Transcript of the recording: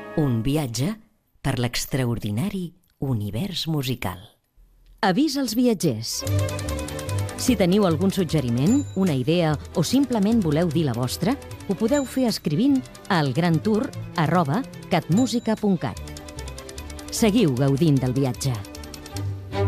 Un viatge per l'extraordinari univers musical. Avís als viatgers. Si teniu algun suggeriment, una idea o simplement voleu dir la vostra, ho podeu fer escrivint a elgrantour@catmusica.cat. Seguiu gaudint del viatge.